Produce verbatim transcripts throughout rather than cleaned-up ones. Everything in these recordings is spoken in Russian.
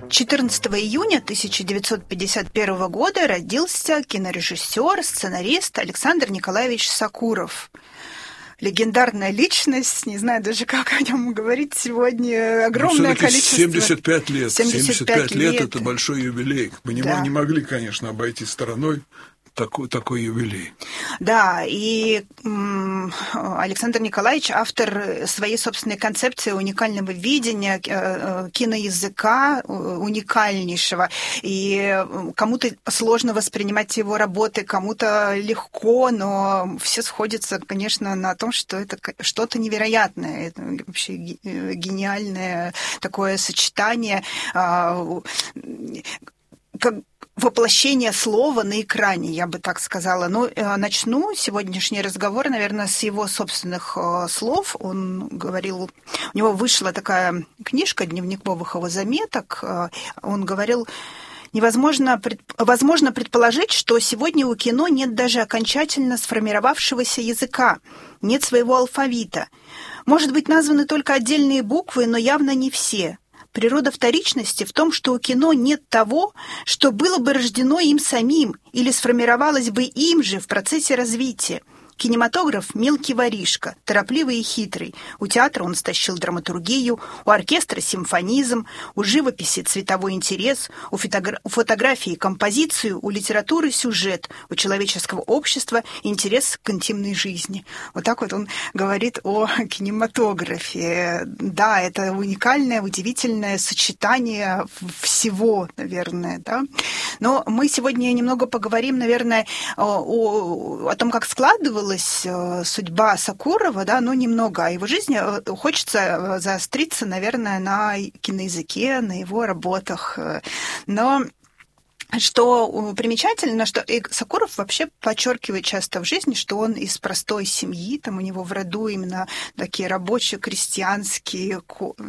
четырнадцатого июня тысяча девятьсот пятьдесят первого года родился кинорежиссер, сценарист Александр Николаевич Сокуров. Легендарная личность, не знаю даже, как о нем говорить сегодня, огромное ну, количество... семьдесят пять лет. семьдесят пять лет, лет. Это большой юбилей. Мы не, Да. не могли, конечно, обойти стороной такой, такой юбилей. Да, и м, Александр Николаевич автор своей собственной концепции уникального видения киноязыка, уникальнейшего. И кому-то сложно воспринимать его работы, кому-то легко, но все сходятся, конечно, на том, что это что-то невероятное. Это вообще гениальное такое сочетание, как воплощение слова на экране, я бы так сказала. Но начну сегодняшний разговор, наверное, с его собственных слов. Он говорил, у него вышла такая книжка дневниковых его заметок. Он говорил: Невозможно, возможно предположить, что сегодня у кино нет даже окончательно сформировавшегося языка, нет своего алфавита. Может быть, названы только отдельные буквы, но явно не все. Природа вторичности в том, что у кино нет того, что было бы рождено им самим или сформировалось бы им же в процессе развития. Кинематограф – мелкий воришка, торопливый и хитрый. У театра он стащил драматургию, у оркестра – симфонизм, у живописи – цветовой интерес, у, фотогра... у фотографии – композицию, у литературы – сюжет, у человеческого общества – интерес к интимной жизни. Вот так вот он говорит о кинематографе. Да, это уникальное, удивительное сочетание всего, наверное. Да? Но мы сегодня немного поговорим, наверное, о, о том, как складывалось судьба Сокурова, да, ну, немного о его жизни. Хочется заостриться, наверное, на киноязыке, на его работах. Но что примечательно, что Сокуров вообще подчеркивает часто в жизни, что он из простой семьи, там у него в роду именно такие рабочие, крестьянские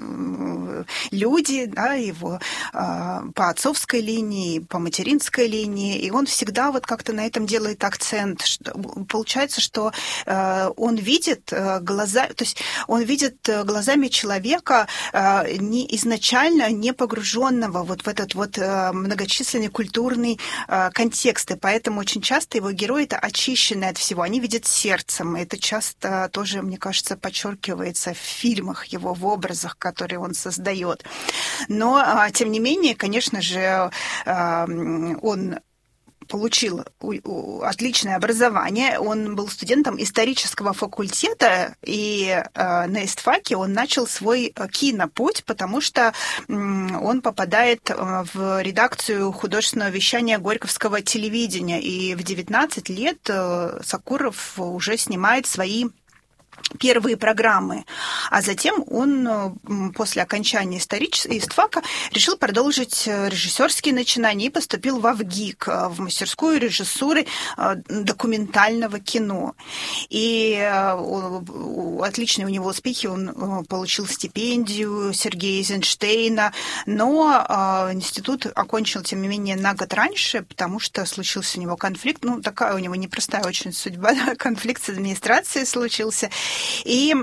люди, да, его по отцовской линии, по материнской линии, и он всегда вот как-то на этом делает акцент. Получается, что он видит глаза, то есть он видит глазами человека не изначально не погруженного вот в этот вот многочисленный культурный культурный э, контекст, и поэтому очень часто его герои это очищены от всего, они видят сердцем, и это часто тоже, мне кажется, подчеркивается в фильмах его, в образах, которые он создает. Но, э, тем не менее, конечно же, э, он получил отличное образование. Он был студентом исторического факультета, и э, на истфаке он начал свой кинопуть, потому что э, он попадает в редакцию художественного вещания Горьковского телевидения, и в девятнадцать лет э, Сокуров уже снимает свои первые программы, а затем он после окончания истфака решил продолжить режиссерские начинания и поступил в ВГИК, в мастерскую режиссуры документального кино. И отличные у него успехи, он получил стипендию Сергея Эйзенштейна, но институт окончил, тем не менее, на год раньше, потому что случился у него конфликт, ну, такая у него непростая очень судьба, конфликт с администрацией случился. И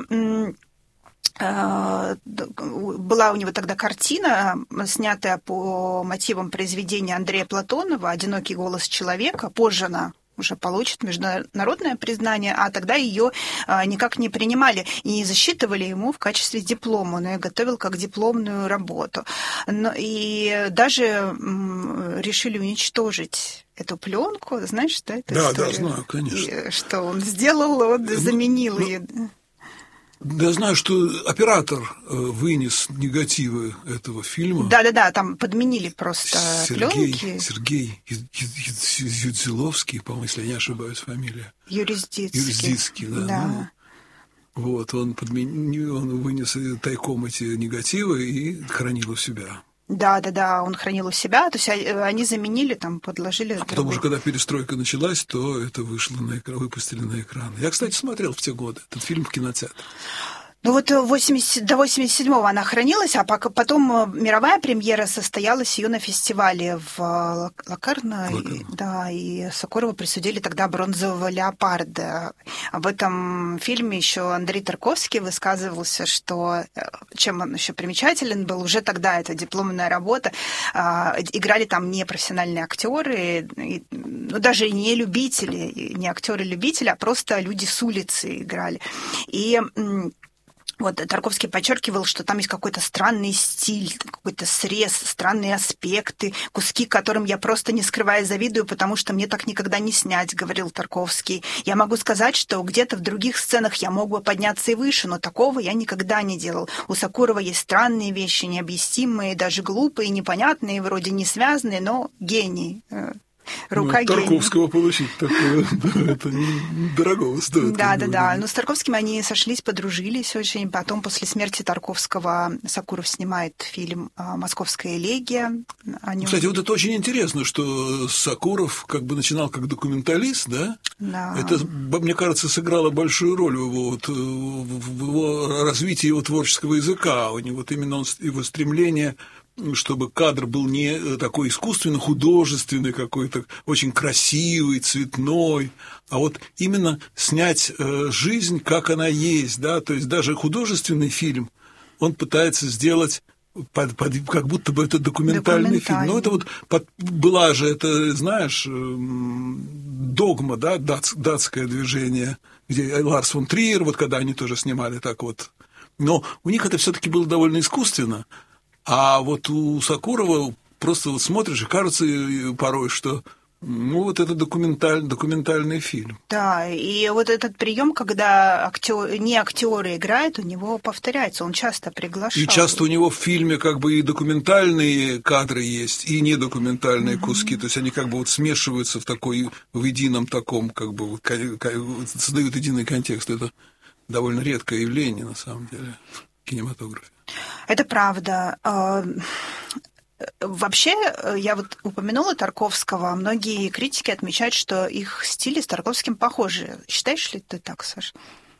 э, была у него тогда картина, снятая по мотивам произведения Андрея Платонова «Одинокий голос человека». Позже она уже получит международное признание, а тогда ее э, никак не принимали и не засчитывали ему в качестве диплома, но ее готовил как дипломную работу. Но, и даже м, решили уничтожить эту пленку. Знаешь, что это да, история? Да, знаю, конечно. И что он сделал? Он ну, заменил ну, ее. Я знаю, что оператор вынес негативы этого фильма. Да-да-да, там подменили просто Сергей, пленки. Сергей Юдзиловский, по-моему, если я не ошибаюсь, фамилия. Юриздицкий. Юриздицкий, да. да. Ну, вот, он, подменил, он вынес тайком эти негативы и хранил у себя. Да, да, да, он хранил у себя, то есть они заменили, там, подложили. А потом уже, когда перестройка началась, то это вышло на экран, выпустили на экран. Я, кстати, смотрел в те годы этот фильм в кинотеатре. Ну вот восемьдесят, до восемьдесят седьмого она хранилась, а пока, потом мировая премьера состоялась ее на фестивале в Локарно. И, да, и Сокурову присудили тогда бронзового леопарда. Об этом фильме еще Андрей Тарковский высказывался, что чем он еще примечателен был, уже тогда это дипломная работа. Играли там не профессиональные актеры, ну даже не любители, не актеры-любители, а просто люди с улицы играли. И вот Тарковский подчеркивал, что там есть какой-то странный стиль, какой-то срез, странные аспекты, куски, которым я просто не скрывая завидую, потому что мне так никогда не снять, говорил Тарковский. Я могу сказать, что где-то в других сценах я мог бы подняться и выше, но такого я никогда не делал. У Сокурова есть странные вещи, необъяснимые, даже глупые, непонятные, вроде не связанные, но гений. Рука ну, Тарковского получить такое, да, это дорого стоит. Да, да, да. Но с Тарковским они сошлись, подружились очень. Потом, после смерти Тарковского, Сокуров снимает фильм «Московская элегия». Нем... Кстати, вот это очень интересно, что Сокуров как бы начинал как документалист, да? Да. Это, мне кажется, сыграло большую роль в его, вот, в его развитии его творческого языка. У него вот именно его стремление, чтобы кадр был не такой искусственно художественный какой-то, очень красивый, цветной, а вот именно снять жизнь, как она есть, да, то есть даже художественный фильм он пытается сделать под, под, как будто бы это документальный, документальный фильм. Но это вот под, была же это, знаешь, догма, да, дац, датское движение, где Ларс фон Триер, вот когда они тоже снимали так вот, но у них это все-таки было довольно искусственно. А вот у Сокурова просто вот смотришь, и кажется порой, что ну вот это документаль, документальный фильм. Да, и вот этот прием, когда актер, не актеры играют, у него повторяется, он часто приглашал. И часто у него в фильме как бы и документальные кадры есть, и недокументальные mm-hmm. куски, то есть они как бы вот смешиваются в такой, в едином таком, как бы вот, создают единый контекст. Это довольно редкое явление, на самом деле, в кинематографе. Это правда. Вообще, я вот упомянула Тарковского, многие критики отмечают, что их стили с Тарковским похожи. Считаешь ли ты так, Саш?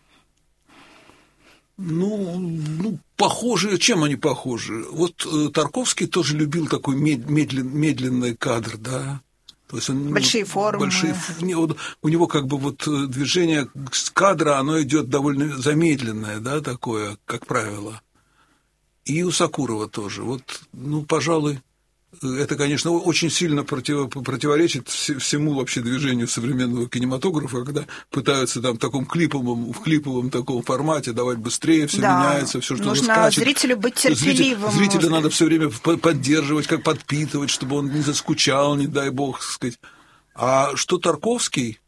Ну, ну, похожи, чем они похожи? Вот Тарковский тоже любил такой медлен, медленный кадр, да. То есть он, большие формы. Большие, у него как бы вот движение кадра, оно идет довольно замедленное, да, такое, как правило. И у Сокурова тоже. Вот, ну, пожалуй, это, конечно, очень сильно против, противоречит всему вообще движению современного кинематографа, когда пытаются там в таком клиповом, в клиповом таком формате давать быстрее, все да. меняется, все что-то скачет. Нужно зрителю быть терпеливым. Зрителя, зрителя надо все время поддерживать, как подпитывать, чтобы он не заскучал, не дай бог, так сказать. А что Тарковский,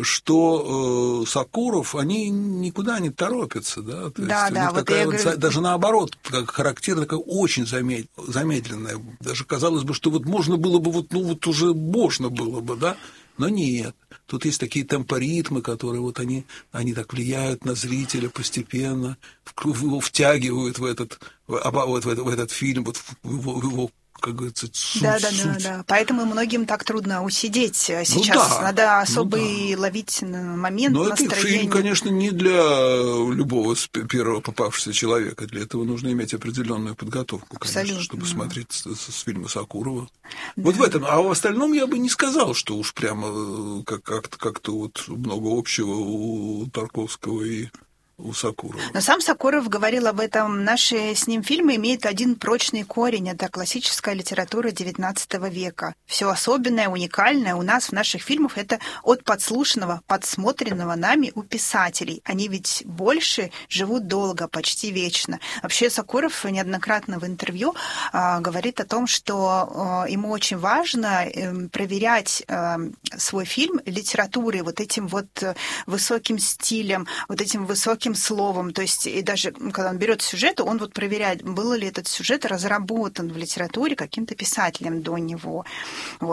что э, Сокуров, они никуда не торопятся, да, то да, есть да, у них вот такая я вот, говорю... даже наоборот, как характерно, такая очень замед... замедленная, даже казалось бы, что вот можно было бы, вот, ну вот уже можно было бы, да, но нет, тут есть такие темпоритмы, которые вот они, они так влияют на зрителя постепенно, его втягивают в этот, в, в, в этот фильм, вот в его, в его как говорится, суть. Да, да, да, да. Поэтому многим так трудно усидеть сейчас. Ну, да. Надо особый ну, да. ловить момент, но настроение. Но это фильм, конечно, не для любого первого попавшегося человека. Для этого нужно иметь определенную подготовку, конечно, чтобы смотреть с, с фильма Сокурова. Да. Вот в этом. А в остальном я бы не сказал, что уж прямо как- как-то, как-то вот много общего у Тарковского и у Сокурова. Но сам Сокуров говорил об этом. Наши с ним фильмы имеют один прочный корень. Это классическая литература девятнадцатого века. Все особенное, уникальное у нас в наших фильмах это от подслушанного, подсмотренного нами у писателей. Они ведь больше живут долго, почти вечно. Вообще Сокуров неоднократно в интервью э, говорит о том, что э, ему очень важно э, проверять э, свой фильм литературой, вот этим вот высоким стилем, вот этим высоким словом, то есть и даже когда он берет сюжет, он вот проверяет, был ли этот сюжет разработан в литературе каким-то писателем до него. Вот.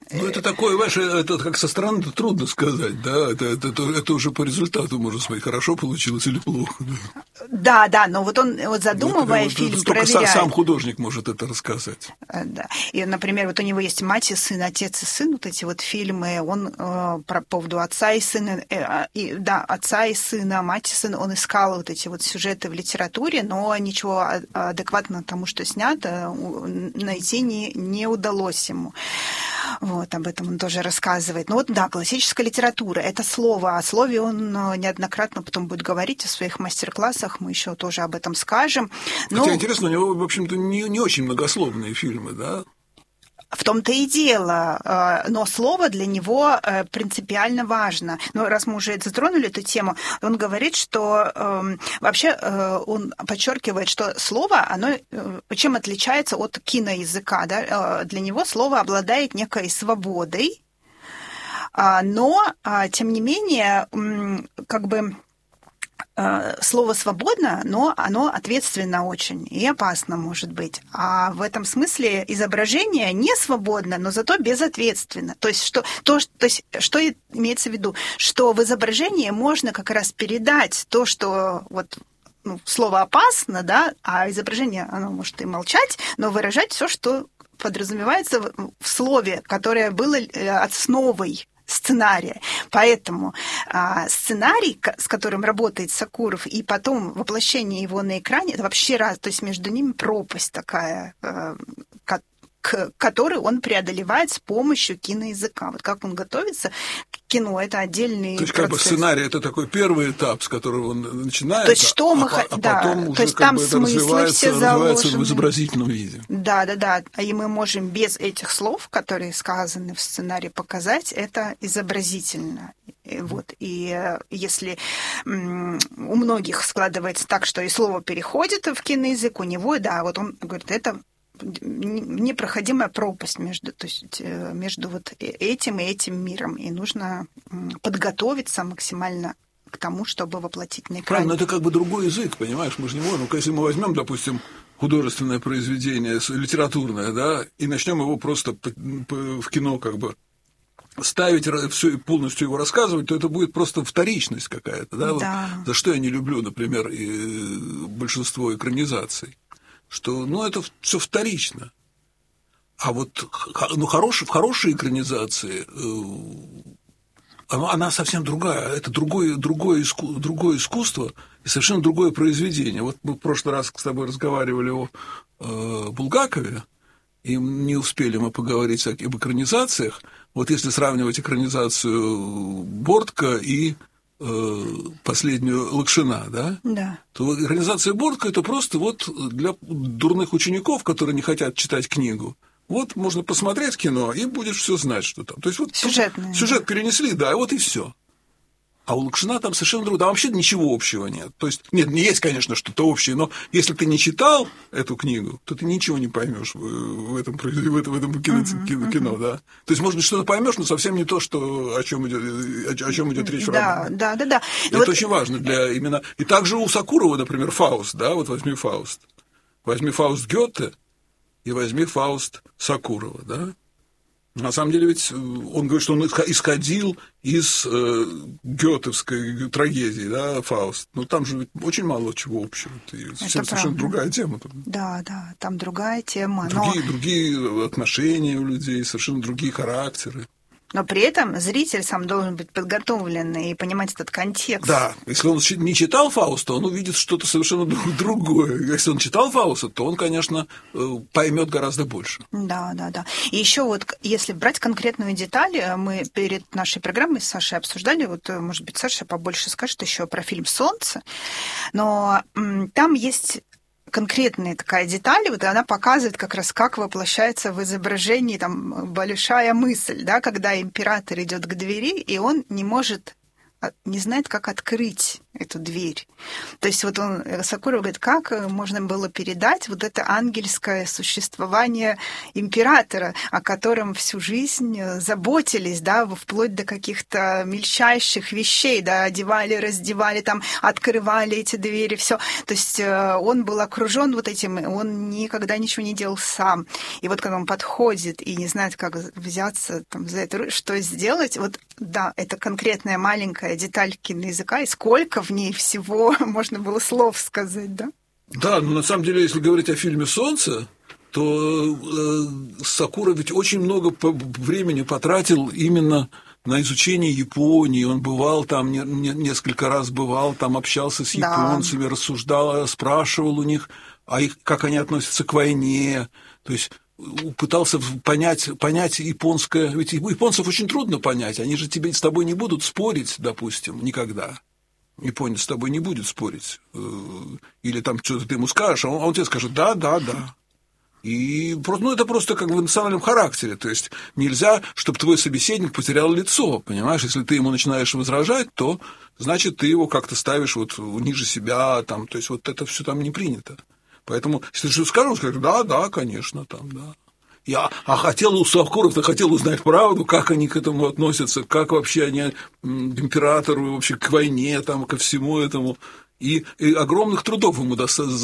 Ну, это такое, знаешь, это как со стороны трудно сказать, да, это, это, это, это уже по результату можно смотреть, хорошо получилось или плохо. Да, да, да, но вот он, вот задумывая это, фильм, это, только проверяет. Сам художник может это рассказать. Да, и, например, вот у него есть «Мать и сын», «Отец и сын», вот эти вот фильмы, он э, про поводу отца и сына, э, и, да, отца и сына, мать и сына, он искал вот эти вот сюжеты в литературе, но ничего адекватного тому, что снято, найти не, не удалось ему. Вот, об этом он тоже рассказывает. Ну вот, да, классическая литература – это слово. О слове он неоднократно потом будет говорить в своих мастер-классах, мы еще тоже об этом скажем. Но... Хотя, интересно, у него, в общем-то, не, не очень многословные фильмы, да? В том-то и дело, но слово для него принципиально важно. Но раз мы уже затронули эту тему, он говорит, что вообще он подчеркивает, что слово, оно чем отличается от киноязыка, да? Для него слово обладает некой свободой, но, тем не менее, как бы... Слово свободно, но оно ответственно очень и опасно может быть. А в этом смысле изображение не свободно, но зато безответственно. То есть что, то, то есть, что имеется в виду? Что в изображении можно как раз передать то, что вот, ну, слово опасно, да, а изображение, оно может и молчать, но выражать все, что подразумевается в слове, которое было основой сценария. Поэтому а, сценарий, с которым работает Сокуров, и потом воплощение его на экране, это вообще раз, то есть между ними пропасть такая, а, к, к которой он преодолевает с помощью киноязыка. Вот как он готовится к кино, это отдельный То есть, процесс. как бы сценарий – это такой первый этап, с которого он начинает, то есть, что а, мы, а, а да, потом то уже есть, как там бы это смыслы развивается, все развивается заложены. в изобразительном виде. Да, да, да. И мы можем без этих слов, которые сказаны в сценарии, показать это изобразительно. И вот. И если м, у многих складывается так, что и слово переходит в киноязык, у него, да, вот он говорит, это непроходимая пропасть между, то есть, между вот этим и этим миром. И нужно подготовиться максимально к тому, чтобы воплотить на экране. Правильно, но это как бы другой язык, понимаешь? Мы же не можем. Если мы возьмем, допустим, художественное произведение, литературное, да, и начнем его просто в кино как бы ставить, все полностью его рассказывать, то это будет просто вторичность какая-то, да? Да. Вот, за что я не люблю, например, и большинство экранизаций, что, ну, это все вторично. А вот ну, хорош, в хорошей экранизации она, она совсем другая. Это другое, другое, иску, другое искусство и совершенно другое произведение. Вот мы в прошлый раз с тобой разговаривали о э, Булгакове, и не успели мы поговорить об экранизациях. Вот если сравнивать экранизацию Бортко и э, последнюю Лакшина, да? Да. То экранизация Бортко – это просто вот для дурных учеников, которые не хотят читать книгу. Вот можно посмотреть кино, и будешь все знать, что там. То есть вот сюжет перенесли, да, вот и все. А у Лакшина там совершенно другое. Там вообще ничего общего нет. То есть, нет, не есть, конечно, что-то общее, но если ты не читал эту книгу, то ты ничего не поймешь в этом, в этом, в этом кино, uh-huh, кино, кино uh-huh. да. То есть, может быть, что-то поймешь, но совсем не то, что, о чем идет, о чем идет речь в романе. Да, да, да, да. Это вот... очень важно для именно. И также у Сокурова, например, Фауст, да, вот возьми Фауст. Возьми Фауст Гёте и возьми Фауст Сокурова, да. На самом деле ведь он говорит, что он исходил из э, гётовской трагедии, да, Фауст. Но там же очень мало чего общего. Это совершенно правда. Другая тема. Да, да, там другая тема. Другие, но... другие отношения у людей, совершенно другие характеры. Но при этом зритель сам должен быть подготовлен и понимать этот контекст. Да, если он не читал Фауста, он увидит что-то совершенно другое. Если он читал Фауста, то он, конечно, поймет гораздо больше. Да, да, да. И еще вот, если брать конкретную деталь, мы перед нашей программой с Сашей обсуждали, вот, может быть, Саша побольше скажет еще про фильм «Солнце», но там есть... конкретная такая деталь, вот она показывает как раз, как воплощается в изображении там большая мысль, да, когда император идет к двери, и он не может, не знает, как открыть эту дверь. То есть вот он, Сокуров говорит, как можно было передать вот это ангельское существование императора, о котором всю жизнь заботились, да, вплоть до каких-то мельчайших вещей, да, одевали, раздевали, там, открывали эти двери, все. То есть он был окружен вот этим, он никогда ничего не делал сам. И вот когда он подходит и не знает, как взяться там, за это, что сделать, вот да, это конкретная маленькая деталь киноязыка, и сколько в ней всего можно было слов сказать, да? Да, но на самом деле, если говорить о фильме «Солнце», то э, Сокуров ведь очень много времени потратил именно на изучение Японии. Он бывал там, не, не, несколько раз бывал, там общался с японцами, да. рассуждал, спрашивал у них, а их, как они относятся к войне, то есть пытался понять, понять японское. Ведь японцев очень трудно понять, они же тебе с тобой не будут спорить, допустим, никогда. Японец с тобой не будет спорить. Или там что-то ты ему скажешь, а он, а он тебе скажет «да, да, да». И ну, это просто как в национальном характере. То есть нельзя, чтобы твой собеседник потерял лицо, понимаешь? Если ты ему начинаешь возражать, то значит ты его как-то ставишь вот ниже себя, там, то есть вот это все там не принято. Поэтому, если что-то скажу, он скажет «да, да, конечно, там, да». Я а хотел у Сокуров-то хотел узнать правду, как они к этому относятся, как вообще они к императору, вообще к войне, там, ко всему этому. И, и огромных трудов ему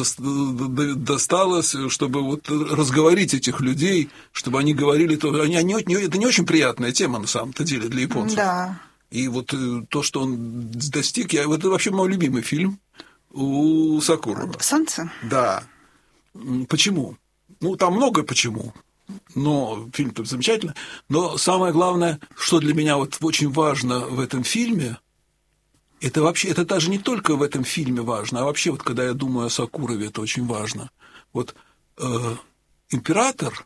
досталось, чтобы вот разговорить этих людей, чтобы они говорили, то они, они, это не очень приятная тема на самом-то деле для японцев. Да. И вот то, что он достиг, я, это вообще мой любимый фильм у Сокурова. «Солнце»? Да. Почему? Ну, там много почему. Но фильм-то замечательный. Но самое главное, что для меня вот очень важно в этом фильме, это вообще, это даже не только в этом фильме важно, а вообще вот когда я думаю о Сокурове, это очень важно. Вот э, император,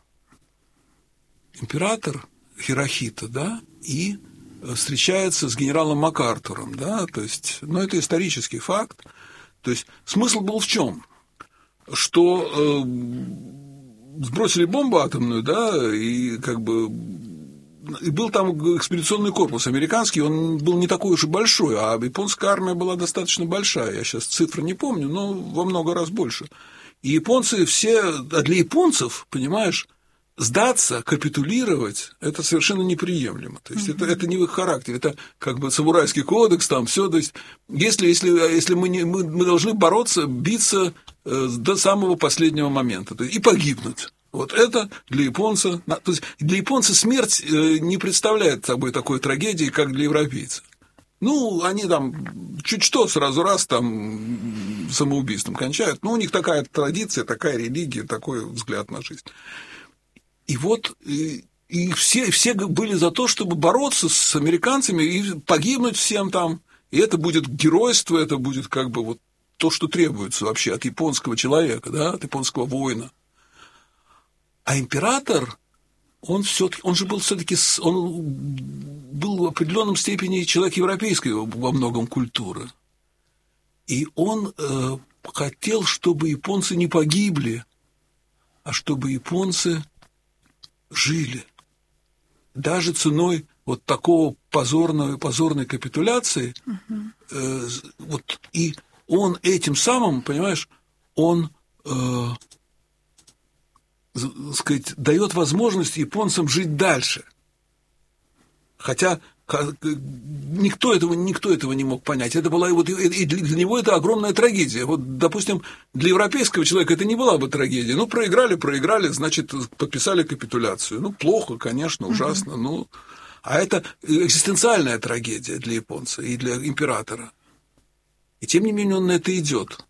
император Хирохита, да, и встречается с генералом МакАртуром, да, то есть, ну, это исторический факт. То есть смысл был в чем? Что э, сбросили бомбу атомную, да, и как бы и был там экспедиционный корпус американский, он был не такой уж и большой, а японская армия была достаточно большая, я сейчас цифры не помню, но во много раз больше. И японцы все, а для японцев, понимаешь, сдаться, капитулировать – это совершенно неприемлемо. То есть, mm-hmm. это, это не в их характере, это как бы самурайский кодекс, там все. То есть, если, если, если мы, не, мы, мы должны бороться, биться э, до самого последнего момента, то есть, и погибнуть. Вот это для японца… То есть, для японца смерть э, не представляет собой такой трагедии, как для европейца. Ну, они там чуть что, сразу раз там самоубийством кончают. Ну, у них такая традиция, такая религия, такой взгляд на жизнь. И вот и, и все, все были за то, чтобы бороться с американцами и погибнуть всем там. И это будет геройство, это будет как бы вот то, что требуется вообще от японского человека, да, от японского воина. А император, он все-таки, он же был все-таки, он был в определенном степени человек европейской во многом культуры. И он э, хотел, чтобы японцы не погибли, а чтобы японцы жили. Даже ценой вот такого позорного, позорной капитуляции. Uh-huh. э, вот, и он этим самым, понимаешь, он э, сказать, дает возможность японцам жить дальше. Хотя никто этого, никто этого не мог понять. Это была, вот, и для него это огромная трагедия. Вот, допустим, для европейского человека это не была бы трагедия. Ну, проиграли, проиграли, значит, подписали капитуляцию. Ну, плохо, конечно, ужасно. Mm-hmm. Ну, а это экзистенциальная трагедия для японца и для императора. И тем не менее он на это идет.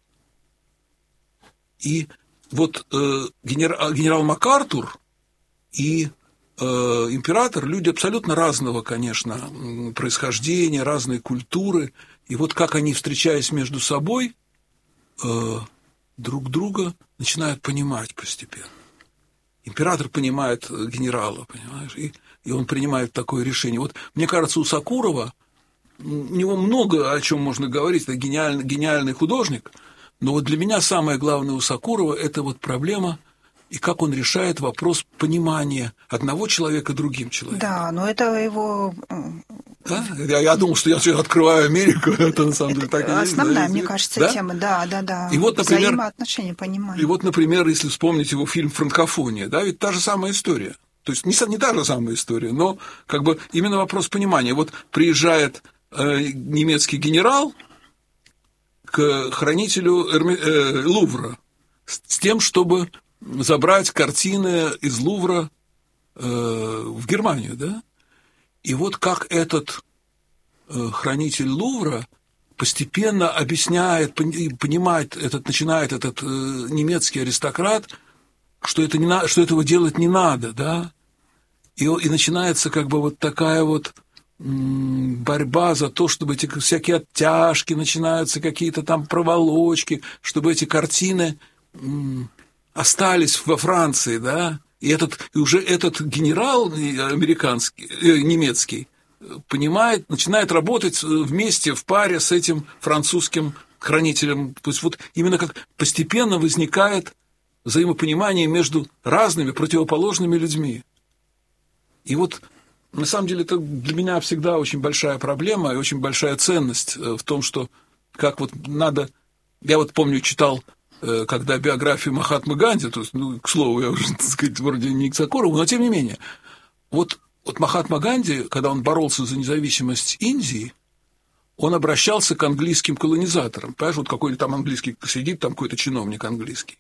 И вот э, генерал, генерал МакАртур и император, люди абсолютно разного, конечно, происхождения, разной культуры. И вот как они, встречаясь между собой, э, друг друга начинают понимать постепенно. Император понимает генерала, понимаешь, и, и он принимает такое решение. Вот мне кажется, у Сокурова, у него много о чем можно говорить, это гениальный, гениальный художник, но вот для меня самое главное у Сокурова – это вот проблема – и как он решает вопрос понимания одного человека другим человеком. Да, но это его Да? Я, я думал, что я сейчас открываю Америку, это на самом деле так и есть. Основная, да, мне кажется, да? тема, да, да, да. И вот, например, взаимоотношения, понимание. И вот, например, если вспомнить его фильм «Франкофония», да, ведь та же самая история. То есть не, не та же самая история, но как бы именно вопрос понимания. Вот приезжает э, немецкий генерал к хранителю Эрми, э, Лувра с, с тем, чтобы забрать картины из Лувра э, в Германию, да? И вот как этот э, хранитель Лувра постепенно объясняет, понимает, этот, начинает этот э, немецкий аристократ, что, это не на, что этого делать не надо, да? И, и начинается как бы вот такая вот м, борьба за то, чтобы эти всякие оттяжки, начинаются какие-то там проволочки, чтобы эти картины м, остались во Франции, да? И, этот, и уже этот генерал американский, э, немецкий понимает, начинает работать вместе, в паре с этим французским хранителем. То есть вот именно как постепенно возникает взаимопонимание между разными противоположными людьми. И вот на самом деле это для меня всегда очень большая проблема и очень большая ценность в том, что как вот надо... Я вот помню, читал, когда биографию Махатмы Ганди, то есть, ну, к слову, я уже, так сказать, вроде не к Сокурову, но тем не менее, вот Вот Махатма Ганди, когда он боролся за независимость Индии, он обращался к английским колонизаторам. Понимаешь, вот какой-то там английский сидит, там какой-то чиновник английский.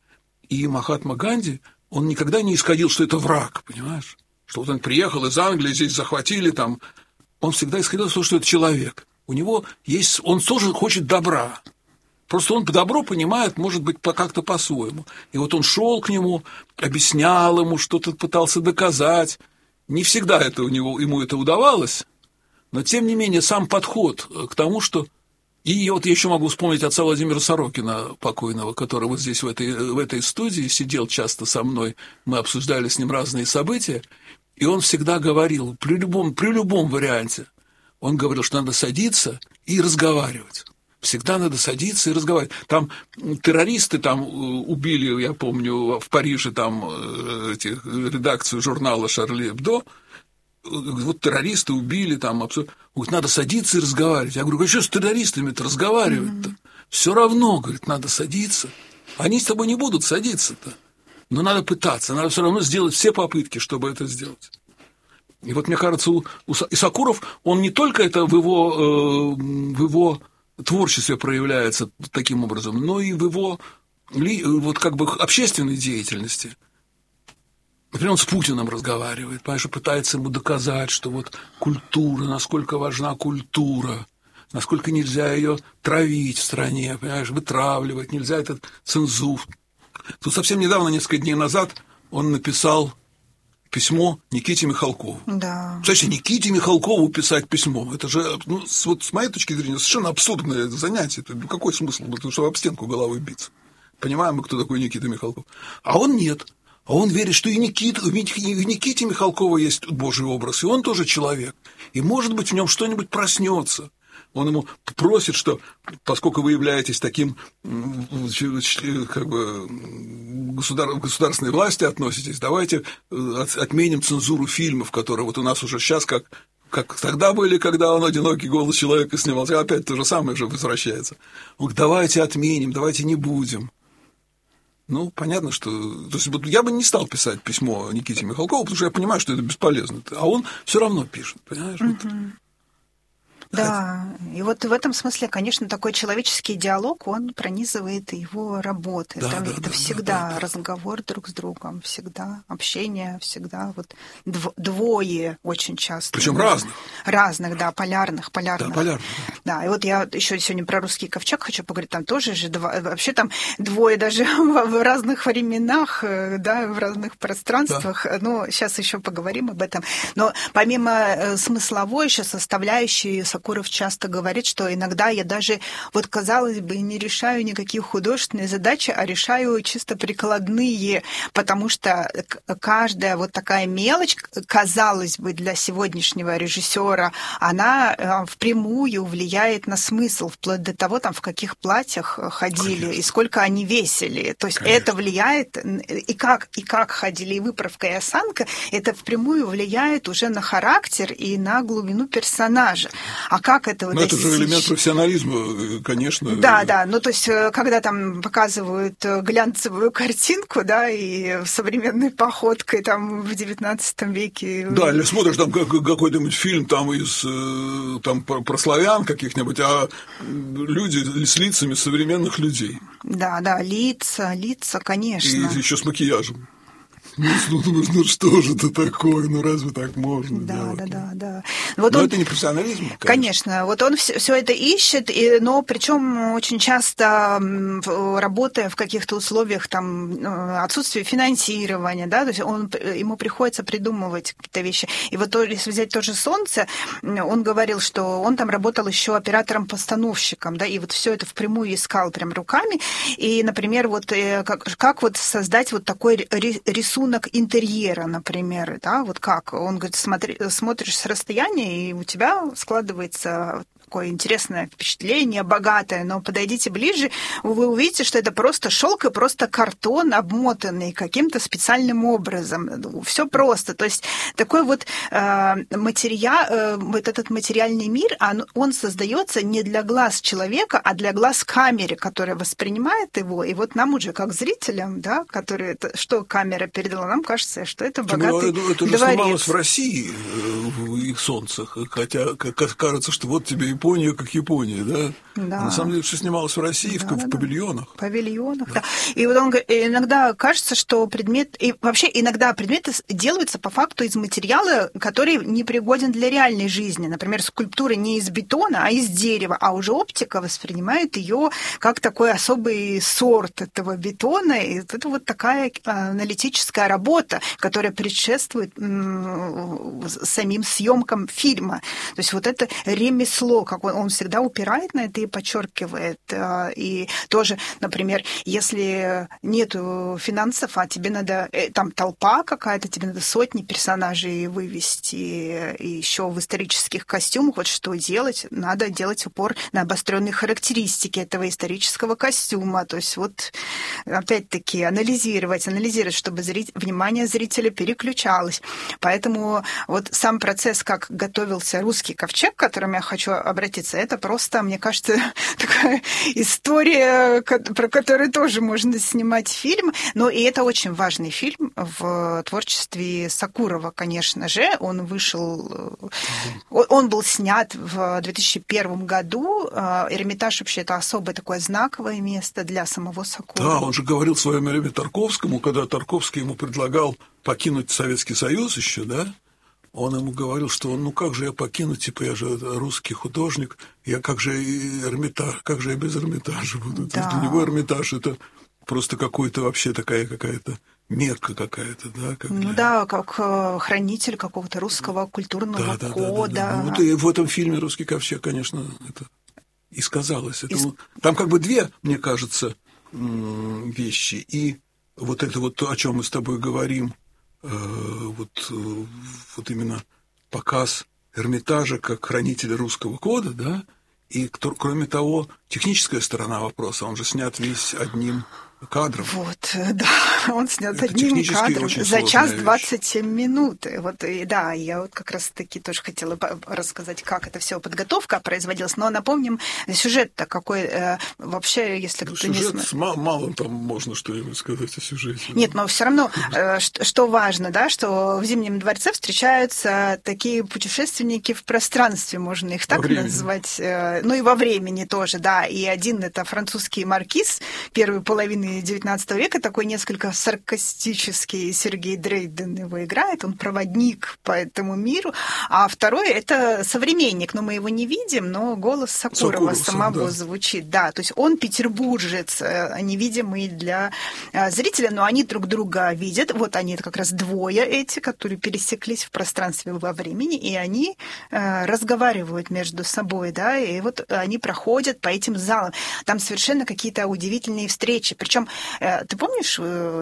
И Махатма Ганди, он никогда не исходил, что это враг, понимаешь? Что вот он приехал из Англии, здесь захватили там. Он всегда исходил из того, что это человек. У него есть... Он тоже хочет добра. Просто он добро понимает, может быть, как-то по-своему. И вот он шел к нему, объяснял ему, что-то пытался доказать. Не всегда это у него, ему это удавалось, но, тем не менее, сам подход к тому, что... И вот я еще могу вспомнить отца Владимира Сорокина, покойного, который вот здесь, в этой, в этой студии, сидел часто со мной, мы обсуждали с ним разные события, и он всегда говорил, при любом, при любом варианте, он говорил, что надо садиться и разговаривать. Всегда надо садиться и разговаривать. Там террористы там убили, я помню, в Париже там этих, редакцию журнала «Шарли Эбдо». Вот террористы убили там. Говорит, надо садиться и разговаривать. Я говорю, а что с террористами-то разговаривать-то? Mm-hmm. Все равно, говорит, надо садиться. Они с тобой не будут садиться-то. Но надо пытаться, надо все равно сделать все попытки, чтобы это сделать. И вот мне кажется, у, у Исакуров, он не только это в его... Э, в его творчестве проявляется таким образом, но и в его вот как бы общественной деятельности. Например, он с Путиным разговаривает, понимаешь, пытается ему доказать, что вот культура, насколько важна культура, насколько нельзя ее травить в стране, понимаешь, вытравливать, нельзя этот цензур. Тут совсем недавно, несколько дней назад, он написал письмо Никите Михалкову. Да. Кстати, Никите Михалкову писать письмо, это же, ну, с, вот с моей точки зрения, совершенно абсурдное занятие. Ну, какой смысл? Потому что об стенку головой биться. Понимаем мы, кто такой Никита Михалков. А он нет. А он верит, что и Никита, в Никите Михалкова есть Божий образ, и он тоже человек. И, может быть, в нем что-нибудь проснется. Он ему просит, что, поскольку вы являетесь таким, как бы, государ... государственной власти относитесь, давайте отменим цензуру фильмов, которые вот у нас уже сейчас, как, как тогда были, когда он «Одинокий голос человека» снимался, опять то же самое же возвращается. Он говорит, давайте отменим, давайте не будем. Ну, понятно, что... То есть, я бы не стал писать письмо Никите Михалкову, потому что я понимаю, что это бесполезно. А он все равно пишет, понимаешь? Mm-hmm. Вот. Да, и вот в этом смысле, конечно, такой человеческий диалог, он пронизывает его работы. Да, Там да, это да, всегда да, да. разговор друг с другом, всегда общение, всегда вот двое очень часто. Причем разных. Разных, да, полярных, полярных. Да, полярных. Да, и вот я еще сегодня про русский ковчег хочу поговорить, там тоже же два, вообще там двое даже в разных временах, да, в разных пространствах. Да. Ну, сейчас еще поговорим об этом. Но помимо смысловой еще составляющей Сокуров часто говорит, что иногда я даже, вот казалось бы, не решаю никакие художественные задачи, а решаю чисто прикладные, потому что каждая вот такая мелочь, казалось бы, для сегодняшнего режиссера, она впрямую влияет на смысл, вплоть до того, там, в каких платьях ходили, конечно, и сколько они весили. То есть конечно, это влияет, и как, и как ходили, и выправка, и осанка, это впрямую влияет уже на характер и на глубину персонажа. А как этого ну, достичь? Это же элемент профессионализма, конечно. Да, да. Ну, то есть, когда там показывают глянцевую картинку, да, и современной походкой там в девятнадцатом веке. Да, или смотришь там какой-нибудь фильм там из там про славян каких-нибудь, а люди с лицами современных людей. Да, да, лица, лица, конечно. И еще с макияжем. Ну, думаешь, ну что же это такое, ну разве так можно да, делать? Да, да, да. Вот но он, это не профессионализм, конечно. Конечно, вот он все, все это ищет, и, но причем очень часто работая в каких-то условиях там отсутствия финансирования, да, то есть он, ему приходится придумывать какие-то вещи. И вот если взять то же «Солнце», он говорил, что он там работал еще оператором-постановщиком, да, и вот все это впрямую искал прям руками. И, например, вот как, как вот создать вот такой рисунок интерьера, например, да, вот как? Он говорит, смотри, смотришь с расстояния, и у тебя складывается такое интересное впечатление, богатое, но подойдите ближе, вы увидите, что это просто шелк и просто картон, обмотанный каким-то специальным образом. Все просто. То есть такой вот э, материал, э, вот этот материальный мир, он, он создается не для глаз человека, а для глаз камеры, которая воспринимает его. И вот нам уже, как зрителям, да, которые, что камера передала, нам кажется, что это богатый ну, это же дворец. Снималось в России, в их «Солнцах», хотя кажется, что вот тебе Япония как Япония, да? Да. А на самом деле все снималось в России, да, в, да, в павильонах. В павильонах, да. да. И вот он говорит, иногда кажется, что предмет... И вообще иногда предметы делаются по факту из материала, который не пригоден для реальной жизни. Например, скульптура не из бетона, а из дерева, а уже оптика воспринимает ее как такой особый сорт этого бетона. И это вот такая аналитическая работа, которая предшествует самим съемкам фильма. То есть вот это ремесло, как он, он всегда упирает на это и подчеркивает. И тоже, например, если нет финансов, а тебе надо, там толпа какая-то, тебе надо сотни персонажей вывести, и еще в исторических костюмах, вот что делать? Надо делать упор на обостренные характеристики этого исторического костюма. То есть вот опять-таки анализировать, анализировать, чтобы зритель, внимание зрителя переключалось. Поэтому вот сам процесс, как готовился русский ковчег, к которому я хочу обратиться, это просто, мне кажется, такая история, про которую тоже можно снимать фильм. Но и это очень важный фильм в творчестве Сокурова, конечно же. Он вышел... Он был снят в две тысячи первом году. Эрмитаж вообще это особое такое знаковое место для самого Сокурова. Да, он же говорил в свое время Тарковскому, когда Тарковский ему предлагал покинуть Советский Союз еще, да? Он ему говорил, что он, ну как же я покину, типа я же русский художник, я как же Эрмитаж, как же я без Эрмитажа буду? Да. Для него Эрмитаж это просто какой-то вообще такая какая-то Мекка какая-то, да? Как ну для... да, как хранитель какого-то русского культурного да, да, кода. Да, да, да. Ну, вот и в этом фильме «Русский ковчег», конечно, это и сказалось. Это, и... Там как бы две, мне кажется, вещи. И вот это вот то, о чем мы с тобой говорим, вот, вот именно показ Эрмитажа как хранителя русского кода, да, и кроме того, техническая сторона вопроса, он же снят весь одним кадром. Вот, да, он снят это одним кадром за час двадцать семь минут. Вот, и, да, я вот как раз-таки тоже хотела рассказать, как это все подготовка производилась, но напомним, сюжет-то какой э, вообще, если ну, кто сюжет, не мало, мало там можно что-нибудь сказать о сюжете. Нет, но все равно, э, что, что важно, да, что в Зимнем дворце встречаются такие путешественники в пространстве, можно их так назвать, э, ну и во времени тоже, да, и один это французский маркиз первой половины середины девятнадцатого века, такой несколько саркастический Сергей Дрейден его играет, он проводник по этому миру, а второй — это современник, но мы его не видим, но голос Сокурова самого да. звучит. Да, то есть он петербуржец, невидимый для зрителя, но они друг друга видят. Вот они, это как раз двое эти, которые пересеклись в пространстве во времени, и они разговаривают между собой, да, и вот они проходят по этим залам. Там совершенно какие-то удивительные встречи. Причем, ты помнишь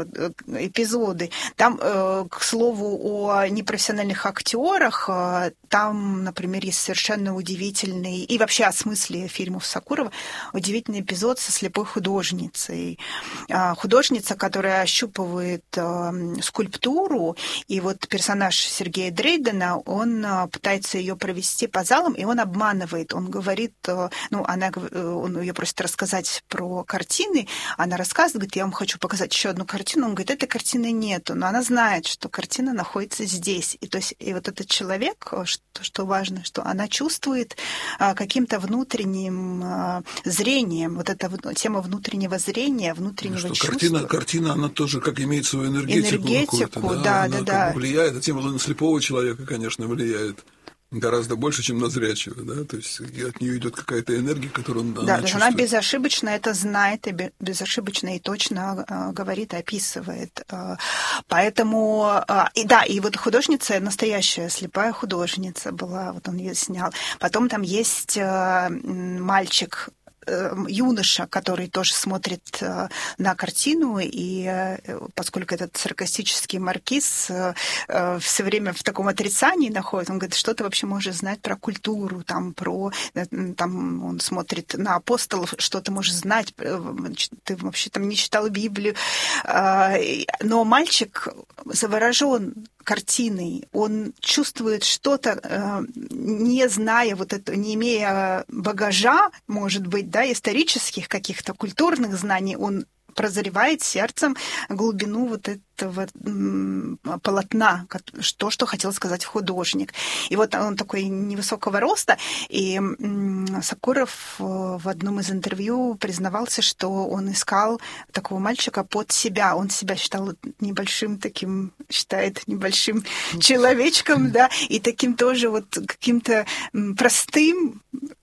эпизоды? Там, к слову, о непрофессиональных актерах, там, например, есть совершенно удивительный, и вообще о смысле фильмов Сокурова, удивительный эпизод со слепой художницей. Художница, которая ощупывает скульптуру, и вот персонаж Сергея Дрейдена, он пытается ее провести по залам, и он обманывает. Он говорит, ну, она, он ее просит рассказать про картины, она рассказывает, говорит, я вам хочу показать еще одну картину. Он говорит, этой картины нету, но она знает, что картина находится здесь. И, то есть, и вот этот человек, что, что важно, что она чувствует каким-то внутренним зрением, вот эта тема внутреннего зрения, внутреннего что чувства. Картина, картина, она тоже как имеет свою энергетику, энергетику да, да, да, она да. Как бы влияет, а тем более на слепого человека, конечно, влияет гораздо больше, чем на зрячего, да, то есть от нее идет какая-то энергия, которую он да, она она безошибочно это знает, и безошибочно и точно э, говорит, описывает. Э, поэтому, э, и да, и вот художница, настоящая слепая художница была, вот он ее снял. Потом там есть э, мальчик, юноша, который тоже смотрит на картину, и поскольку этот саркастический маркиз все время в таком отрицании находится, он говорит, что ты вообще можешь знать про культуру, там, про, там, он смотрит на апостолов, что ты можешь знать, ты вообще там не читал Библию. Но мальчик заворожен картиной, он чувствует что-то, не зная вот это, не имея багажа, может быть, да, исторических каких-то культурных знаний, он прозревает сердцем глубину вот этого полотна, то, что хотел сказать художник. И вот он такой невысокого роста, и Сокуров в одном из интервью признавался, что он искал такого мальчика под себя. Он себя считал небольшим таким, считает небольшим человечком, да, и таким тоже вот каким-то простым.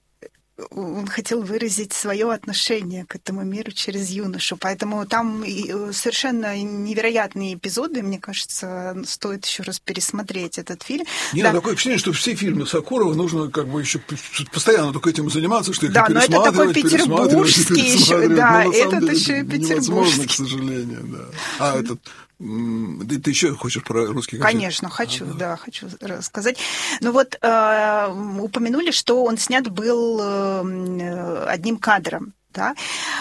Он хотел выразить свое отношение к этому миру через юношу. Поэтому там совершенно невероятные эпизоды. Мне кажется, стоит еще раз пересмотреть этот фильм. Нет, да. Такое впечатление, что все фильмы Сокурова нужно как бы еще постоянно только этим заниматься, что их да, пересматривать, но это такой петербургский еще, да, но этот деле, еще и петербургский. Невозможно, к сожалению, да. А этот... Ты, ты еще хочешь про русский концерт? Конечно, хочу, а, да. да, хочу рассказать. Ну вот э, упомянули, что он снят был э, одним кадром. Да?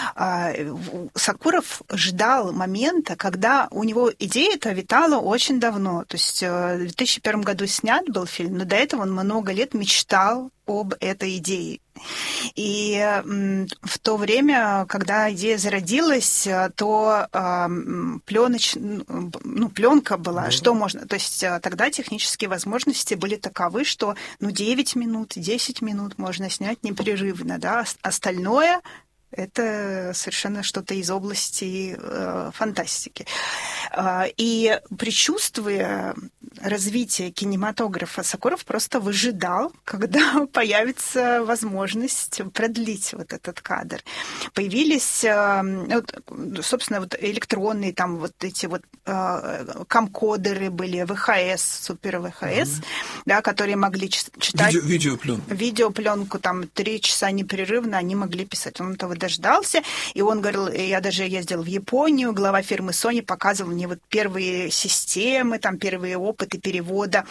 Сокуров ждал момента, когда у него идея-то витала очень давно. То есть в две тысячи первом году снят был фильм, но до этого он много лет мечтал об этой идее. И в то время, когда идея зародилась, то пленоч... ну, пленка была, mm-hmm. что можно. То есть тогда технические возможности были таковы, что ну, девять минут, десять минут можно снять непрерывно. Да? Остальное это совершенно что-то из области э, фантастики. Э, и предчувствуя развитие кинематографа, Сокуров просто выжидал, когда появится возможность продлить вот этот кадр. Появились, э, вот, собственно, вот электронные там вот эти вот э, камкодеры были, ВХС, супер ВХС, mm-hmm. да, которые могли читать... Видео, видеопленку. Видеопленку, там, три часа непрерывно они могли писать. Он этого дождался, и он говорил, я даже ездил в Японию, глава фирмы Sony показывал мне вот первые системы, там первые опыты перевода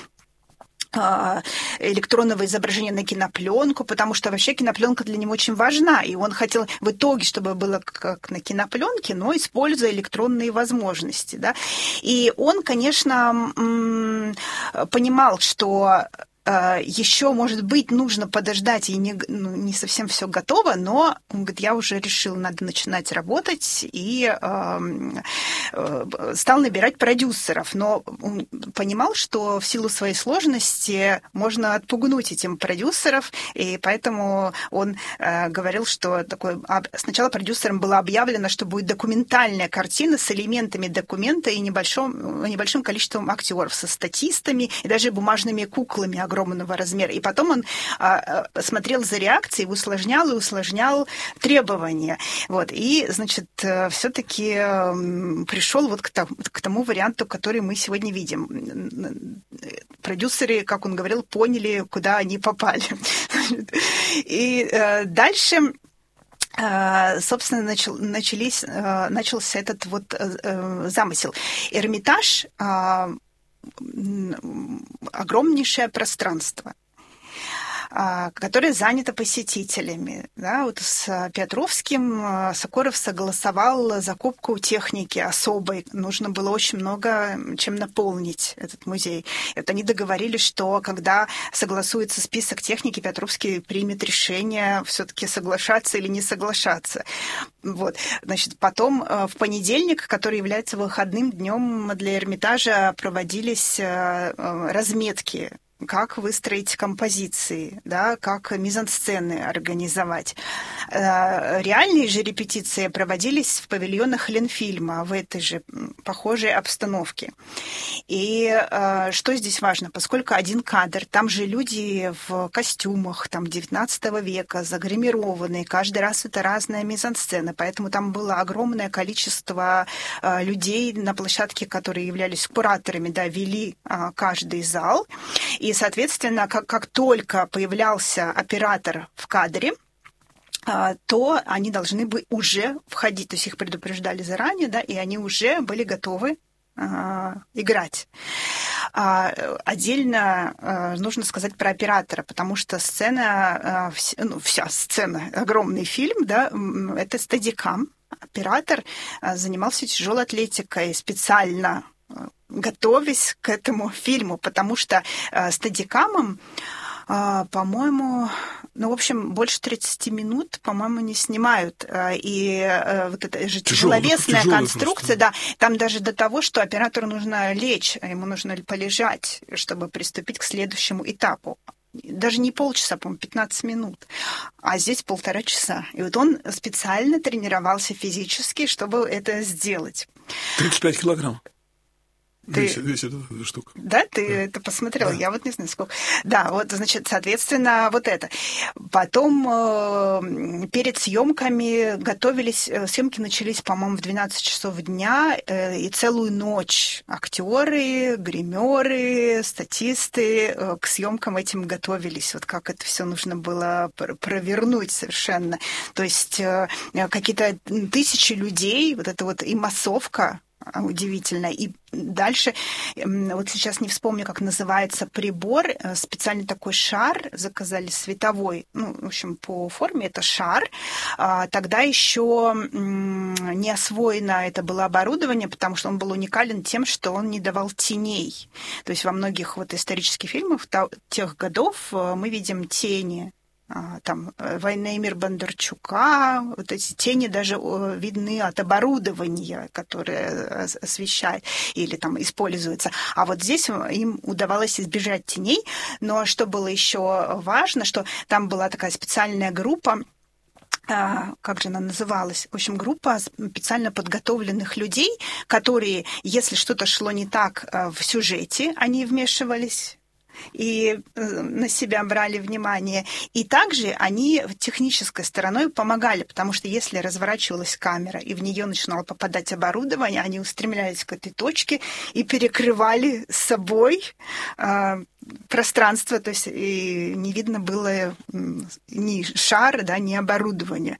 электронного изображения на кинопленку, потому что вообще кинопленка для него очень важна, и он хотел в итоге, чтобы было как на кинопленке, но используя электронные возможности, да. И он, конечно, понимал, что еще, может быть, нужно подождать, и не, ну, не совсем все готово, но, он говорит, я уже решил, надо начинать работать, и э, э, стал набирать продюсеров. Но он понимал, что в силу своей сложности можно отпугнуть этим продюсеров, и поэтому он э, говорил, что такой, сначала продюсером было объявлено, что будет документальная картина с элементами документа и небольшим, небольшим количеством актеров, со статистами и даже бумажными куклами огромного размера. И потом он а, смотрел за реакцией, усложнял и усложнял требования. Вот. И, значит, все-таки пришел вот к тому, к тому варианту, который мы сегодня видим. Продюсеры, как он говорил, поняли, куда они попали. И дальше... собственно, начал, начались, начался этот вот замысел. Эрмитаж – огромнейшее пространство, которое занято посетителями. Да, вот с Петровским Сокуров согласовал закупку техники особой. Нужно было очень много чем наполнить этот музей. Вот они договорились, что когда согласуется список техники, Петровский примет решение все-таки соглашаться или не соглашаться. Вот. Значит, потом в понедельник, который является выходным днем для Эрмитажа, проводились разметки, как выстроить композиции, да, как мизансцены организовать. Реальные же репетиции проводились в павильонах Ленфильма в этой же похожей обстановке. И что здесь важно? Поскольку один кадр, там же люди в костюмах там, девятнадцатого века, загримированные, каждый раз это разная мизансцена, поэтому там было огромное количество людей на площадке, которые являлись кураторами, да, вели каждый зал. И И, соответственно, как, как только появлялся оператор в кадре, то они должны были уже входить, то есть их предупреждали заранее, да, и они уже были готовы а, играть. А, отдельно а, нужно сказать про оператора, потому что сцена, а, вся, ну, вся сцена, огромный фильм, да, это стадикам. Оператор а, занимался тяжелой атлетикой специально, готовясь к этому фильму, потому что э, стадикамом, э, по-моему, ну, в общем, больше тридцати минут, по-моему, не снимают. Э, и э, вот эта же тяжеловесная Тяжелый, конструкция, просто. Да, там даже до того, что оператору нужно лечь, ему нужно полежать, чтобы приступить к следующему этапу. Даже не полчаса, по-моему, пятнадцать минут, а здесь полтора часа. И вот он специально тренировался физически, чтобы это сделать. тридцать пять килограмм. Ты... Весит, весит эта штука. Да, ты да. это посмотрел? Да. Я вот не знаю, сколько. Да, вот, значит, соответственно, вот это. Потом э, перед съемками готовились, съемки начались, по-моему, в двенадцать часов дня, э, и целую ночь актеры, гримеры, статисты э, к съемкам этим готовились. Вот как это все нужно было провернуть совершенно. То есть э, какие-то тысячи людей, вот это вот и массовка, удивительно. И дальше, вот сейчас не вспомню, как называется прибор, специальный такой шар заказали световой, ну, в общем, по форме это шар. Тогда еще не освоено это было оборудование, потому что он был уникален тем, что он не давал теней. То есть во многих вот исторических фильмах тех годов мы видим тени. Там «Война и мир» Бондарчука, вот эти тени даже видны от оборудования, которое освещает или там используется. А вот здесь им удавалось избежать теней. Но что было еще важно, что там была такая специальная группа, как же она называлась? В общем, группа специально подготовленных людей, которые, если что-то шло не так в сюжете, они вмешивались и на себя брали внимание. И также они технической стороной помогали, потому что если разворачивалась камера и в нее начинало попадать оборудование, они устремлялись к этой точке и перекрывали с собой э, пространство, то есть и не видно было ни шара, да, ни оборудования.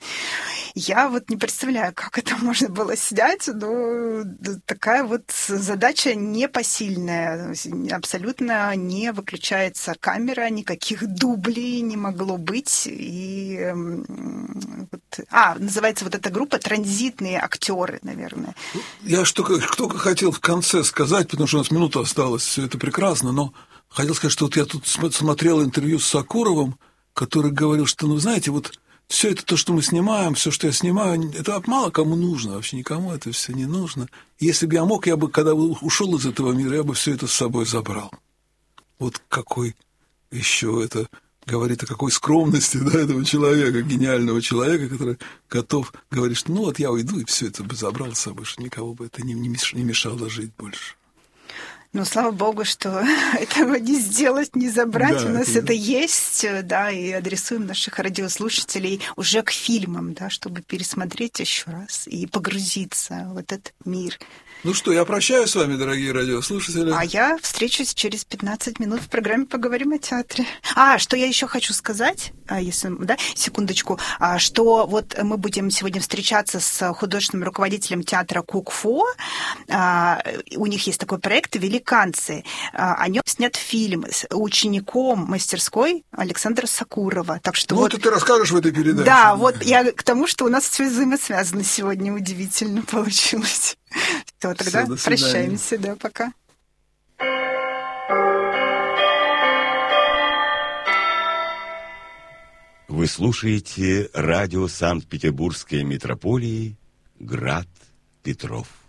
Я вот не представляю, как это можно было снять, но такая вот задача непосильная, абсолютно не выключается камера, никаких дублей не могло быть. И, вот, а, называется вот эта группа «Транзитные актеры», наверное. Я что только хотел в конце сказать, потому что у нас минута осталась, все это прекрасно, но хотел сказать, что вот я тут смотрел интервью с Сокуровым, который говорил, что, ну, знаете, вот все это то, что мы снимаем, все, что я снимаю, это мало кому нужно, вообще никому это все не нужно. Если бы я мог, я бы, когда ушел из этого мира, я бы все это с собой забрал. Вот какой еще это говорит о какой скромности, да, этого человека, гениального человека, который готов говорить, что ну вот я уйду и все это бы забрал с собой, что никого бы это не, не мешало жить больше. Ну, слава богу, что этого не сделать, не забрать. Да, у нас это, это есть, да, и адресуем наших радиослушателей уже к фильмам, да, чтобы пересмотреть еще раз и погрузиться в этот мир. Ну что, я прощаюсь с вами, дорогие радиослушатели. А я встречусь через пятнадцать минут в программе «Поговорим о театре». А, что я еще хочу сказать, если, да, секундочку, что вот мы будем сегодня встречаться с художественным руководителем театра Кукфо. У них есть такой проект «Великанцы». О нем снят фильм с учеником мастерской Александра Сокурова. Так что ну, вот это ты расскажешь в этой передаче. Да, вот я к тому, что у нас все взаимосвязано сегодня, удивительно получилось. Все, тогда Все, прощаемся, да, пока. Вы слушаете радио Санкт-Петербургской метрополии «Град Петров».